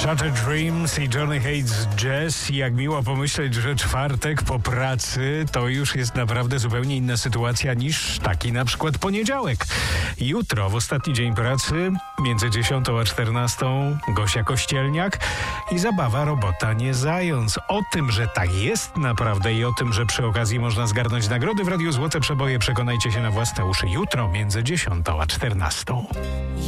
Shattered Dreams i Johnny Hates Jazz. I jak miło pomyśleć, że czwartek po pracy to już jest naprawdę zupełnie inna sytuacja niż taki na przykład poniedziałek. Jutro, w ostatni dzień pracy, między 10 a 14, Gosia Kościelniak i zabawa Robota nie zając. O tym, że tak jest naprawdę i o tym, że przy okazji można zgarnąć nagrody w Radiu Złote Przeboje, przekonajcie się na własne uszy jutro między 10 a 14.